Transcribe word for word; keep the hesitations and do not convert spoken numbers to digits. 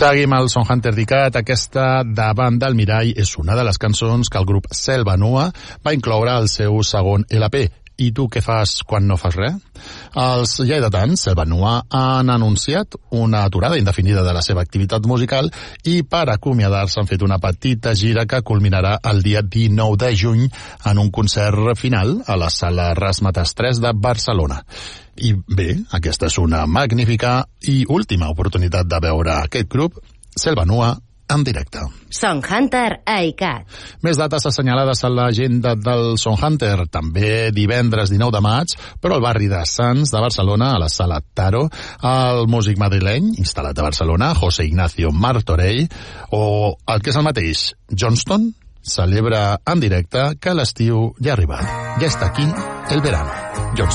Seguim al Son Hunter Dicat. Aquesta Davant del mirall és una de les cançons que el grup Selva Nua va incloure al seu segon L P. I tu què fas quan no fas res? Els lleidatans Selva Nua han anunciat una aturada indefinida de la seva activitat musical i per acomiadar-se han fet una petita gira que culminarà el dia dinou de juny en un concert final a la sala Razzmatazz tres de Barcelona. I bé, aquesta és una magnífica i última oportunitat de veure aquest grup, Selva Nua, en directe. Son Hunter a ICAT. Més dates assenyalades a l'agenda del Son Hunter. També divendres dinou de maig, però al barri de Sants de Barcelona, a la sala Taro, el músic madrileny, instal·lat a Barcelona, José Ignacio Martorell, o el que és el mateix, Johnston, celebra en directe que l'estiu ja ha arribat. Ja està aquí el verano. Johnston.